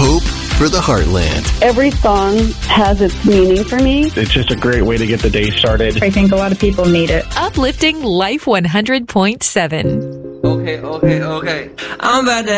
Hope for the Heartland. Every song has its meaning for me. It's just a great way to get the day started. I think a lot of people need it. Uplifting Life 100.7. Okay. I'm about to